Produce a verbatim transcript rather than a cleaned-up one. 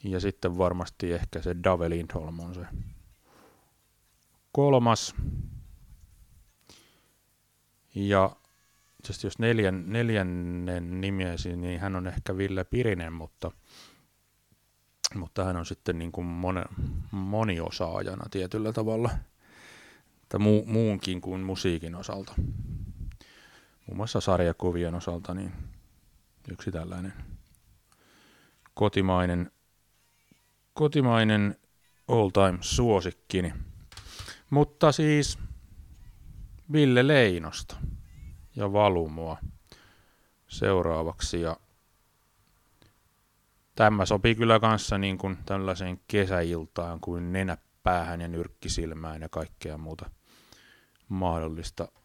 Ja sitten varmasti ehkä se Dave Lindholm on se kolmas. Ja jos neljän, neljännen nimiesi, niin hän on ehkä Ville Pirinen, mutta, mutta hän on sitten niin kuin moni, moniosaajana tietyllä tavalla. Tai mu, muunkin kuin musiikin osalta. Muun muassa sarjakuvien osalta niin yksi tällainen kotimainen, kotimainen all-time suosikkini. Mutta siis Ville Leinosta ja Valumua seuraavaksi. Ja tämä sopii kyllä kanssa niin kuin tällaiseen kesäiltaan kuin nenäpäähän ja nyrkkisilmään ja kaikkea muuta mahdollista